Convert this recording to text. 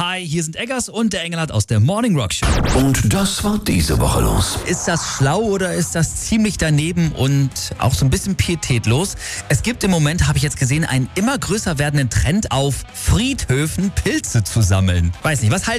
Hi, hier sind Eggers und der Engelhardt aus der Morning Rock Show. Und das war diese Woche los. Ist das schlau oder ist das ziemlich daneben und auch so ein bisschen pietätlos? Es gibt im Moment, habe ich jetzt gesehen, einen immer größer werdenden Trend auf Friedhöfen Pilze zu sammeln. Weiß nicht, was halten